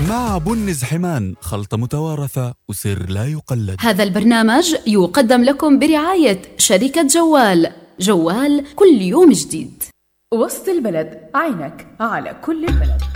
مع بن زحمان، خلطة متوارثة وسر لا يقلد. هذا البرنامج يقدم لكم برعاية شركة جوال. جوال كل يوم جديد. وسط البلد، عينك على كل البلد.